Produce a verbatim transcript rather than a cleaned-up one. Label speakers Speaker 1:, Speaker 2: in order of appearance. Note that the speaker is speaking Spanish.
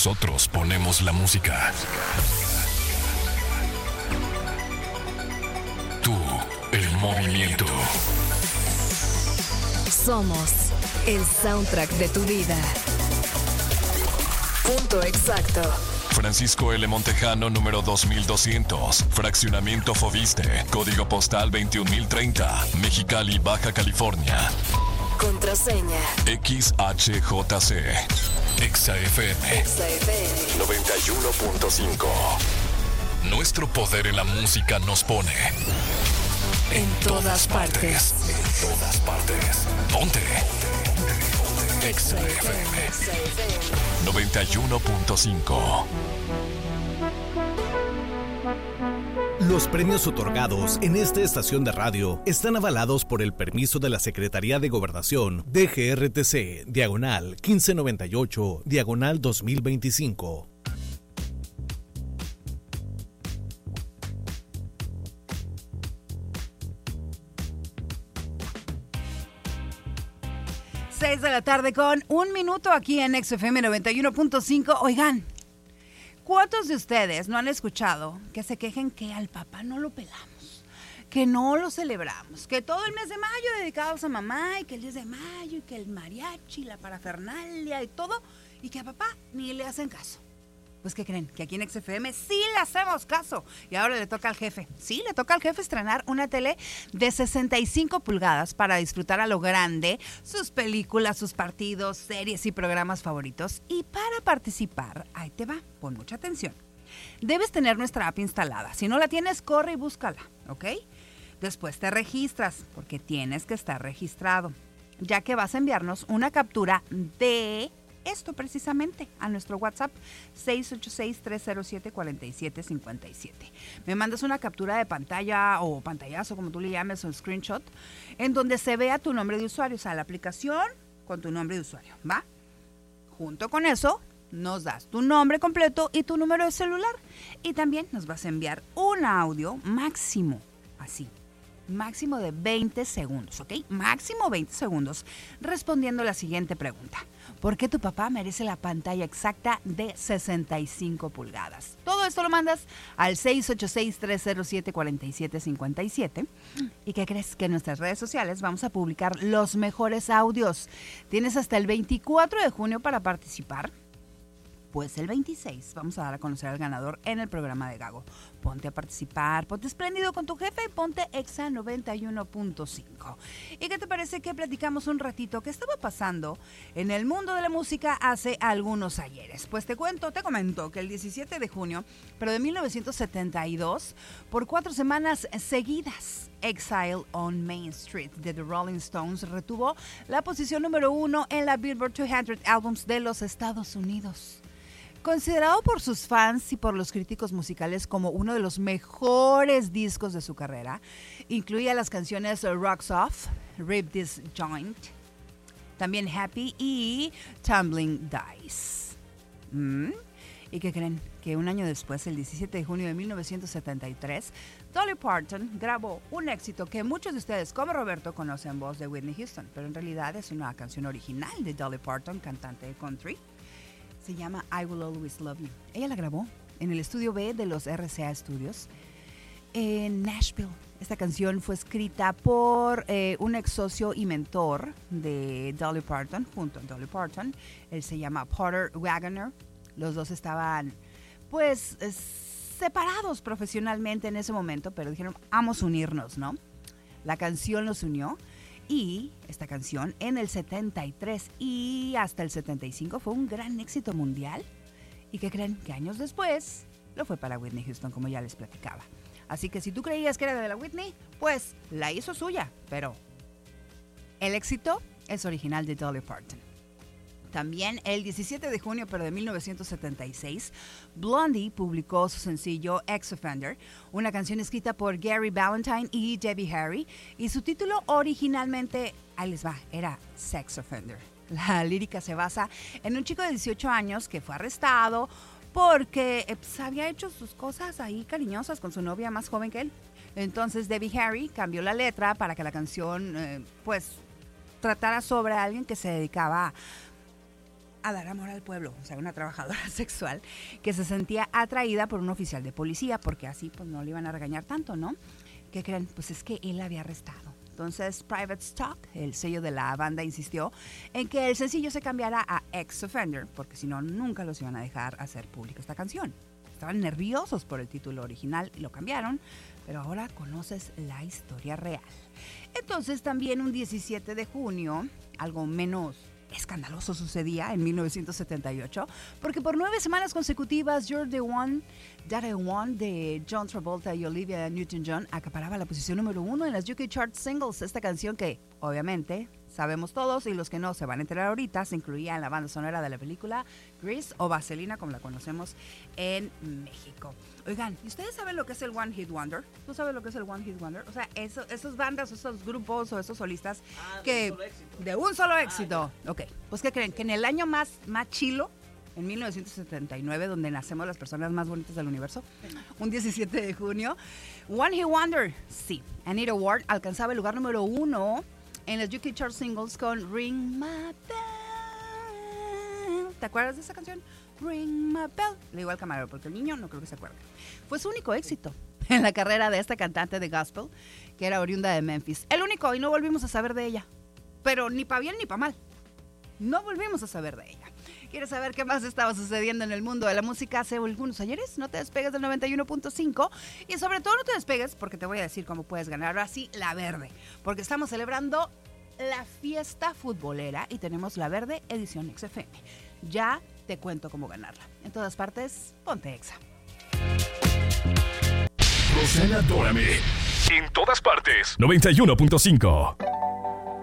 Speaker 1: Nosotros ponemos la música. Tú, el movimiento.
Speaker 2: Somos el soundtrack de tu vida. Punto exacto.
Speaker 1: Francisco L. Montejano, número dos mil doscientos. Fraccionamiento Fobiste. Código postal veintiún mil treinta. Mexicali, Baja California.
Speaker 2: Contraseña.
Speaker 1: X H J C. Exa F M.
Speaker 2: Exa F M.
Speaker 1: noventa y uno punto cinco. Nuestro poder en la música nos pone en todas partes. En todas partes. Ponte. Exa F M. noventa y uno punto cinco.
Speaker 3: Los premios otorgados en esta estación de radio están avalados por el permiso de la Secretaría de Gobernación D G R T C, diagonal quince noventa y ocho, diagonal dos mil veinticinco.
Speaker 4: seis de la tarde con un minuto aquí en Exa F M noventa y uno punto cinco. Oigan, ¿cuántos de ustedes no han escuchado que se quejen que al papá no lo pelamos, que no lo celebramos, que todo el mes de mayo dedicados a mamá y que el diez de mayo y que el mariachi, la parafernalia y todo, y que a papá ni le hacen caso? Pues, ¿qué creen? Que aquí en Exa F M sí le hacemos caso. Y ahora le toca al jefe. Sí, le toca al jefe estrenar una tele de sesenta y cinco pulgadas para disfrutar a lo grande sus películas, sus partidos, series y programas favoritos. Y para participar, ahí te va, pon mucha atención. Debes tener nuestra app instalada. Si no la tienes, corre y búscala, ¿ok? Después te registras, porque tienes que estar registrado, ya que vas a enviarnos una captura de esto precisamente a nuestro WhatsApp seis ocho seis, tres cero siete, cuatro siete cinco siete. Me mandas una captura de pantalla o pantallazo, como tú le llames, o screenshot, en donde se vea tu nombre de usuario, o sea, la aplicación con tu nombre de usuario, ¿va? Junto con eso, nos das tu nombre completo y tu número de celular. Y también nos vas a enviar un audio máximo, así, máximo de veinte segundos, ¿ok? Máximo veinte segundos, respondiendo la siguiente pregunta. ¿Por qué tu papá merece la pantalla exacta de sesenta y cinco pulgadas? Todo esto lo mandas al seis ocho seis, tres cero siete, cuatro siete cinco siete. ¿Y qué crees? Que en nuestras redes sociales vamos a publicar los mejores audios. Tienes hasta el veinticuatro de junio para participar. Pues el veintiséis vamos a dar a conocer al ganador en el programa de Gago. Ponte a participar, ponte espléndido con tu jefe y ponte Exa noventa y uno punto cinco. ¿Y qué te parece que platicamos un ratito qué estaba pasando en el mundo de la música hace algunos ayeres? Pues te cuento, te comento que el diecisiete de junio, pero de mil novecientos setenta y dos, por cuatro semanas seguidas, Exile on Main Street de The Rolling Stones retuvo la posición número uno en la Billboard doscientos Albums de los Estados Unidos. Considerado por sus fans y por los críticos musicales como uno de los mejores discos de su carrera, incluía las canciones Rocks Off, Rip This Joint, también Happy y Tumbling Dice. ¿Mm? ¿Y qué creen? Que un año después, el diecisiete de junio de mil novecientos setenta y tres, Dolly Parton grabó un éxito que muchos de ustedes, como Roberto, conocen en voz de Whitney Houston, pero en realidad es una canción original de Dolly Parton, cantante de country. Se llama I Will Always Love You. Ella la grabó en el estudio B de los R C A Studios en Nashville. Esta canción fue escrita por eh, un ex socio y mentor de Dolly Parton, junto a Dolly Parton. Él se llama Porter Wagoner. Los dos estaban, pues, eh, separados profesionalmente en ese momento, pero dijeron, vamos a unirnos, ¿no? La canción los unió. Y esta canción en el setenta y tres y hasta el setenta y cinco fue un gran éxito mundial. ¿Y qué creen? Que años después lo fue para Whitney Houston, como ya les platicaba. Así que si tú creías que era de la Whitney, pues la hizo suya. Pero el éxito es original de Dolly Parton. También el diecisiete de junio, pero de mil novecientos setenta y seis, Blondie publicó su sencillo Ex Offender, una canción escrita por Gary Valentine y Debbie Harry, y su título originalmente, ahí les va, era Sex Offender. La lírica se basa en un chico de dieciocho años que fue arrestado porque eh, pues, había hecho sus cosas ahí cariñosas con su novia más joven que él. Entonces Debbie Harry cambió la letra para que la canción eh, pues tratara sobre alguien que se dedicaba a a dar amor al pueblo, o sea, una trabajadora sexual que se sentía atraída por un oficial de policía, porque así pues no le iban a regañar tanto, ¿no? ¿Qué creen? Pues es que él la había arrestado. Entonces, Private Stock, el sello de la banda, insistió en que el sencillo se cambiara a Ex-Offender, porque si no, nunca los iban a dejar hacer pública esta canción. Estaban nerviosos por el título original y lo cambiaron, pero ahora conoces la historia real. Entonces, también un diecisiete de junio, algo menos escandaloso sucedía en mil novecientos setenta y ocho, porque por nueve semanas consecutivas You're the One That I Want de John Travolta y Olivia Newton-John acaparaba la posición número uno en las U K Chart Singles. Esta canción que, obviamente, sabemos todos y los que no se van a enterar ahorita, se incluía en la banda sonora de la película Grease o Vaselina, como la conocemos en México. Oigan, ¿y ustedes saben lo que es el One Hit Wonder? ¿Tú sabes lo que es el One Hit Wonder? O sea, eso, esos bandas, esos grupos o esos solistas
Speaker 5: ah,
Speaker 4: que...
Speaker 5: De un solo éxito.
Speaker 4: De un solo éxito.
Speaker 5: Ah,
Speaker 4: ok, pues ¿qué creen? Que en el año más, más chilo, en mil novecientos setenta y nueve, donde nacemos las personas más bonitas del universo, un diecisiete de junio, One Hit Wonder, sí, Anita Ward alcanzaba el lugar número uno en las U K Chart Singles con Ring My Bell. ¿Te acuerdas de esa canción? Ring My Bell. Le digo al camarero porque el niño no creo que se acuerde. Fue su único éxito en la carrera de esta cantante de gospel, que era oriunda de Memphis. El único, y no volvimos a saber de ella. Pero ni para bien ni para mal. No volvimos a saber de ella. ¿Quieres saber qué más estaba sucediendo en el mundo de la música hace algunos ayeres? No te despegues del noventa y uno punto cinco y sobre todo no te despegues porque te voy a decir cómo puedes ganar ahora sí la verde, porque estamos celebrando la fiesta futbolera y tenemos la verde edición X F M. Ya te cuento cómo ganarla. En todas partes, ponte Exa.
Speaker 1: Rosana Dórame. En todas partes. noventa y uno punto cinco.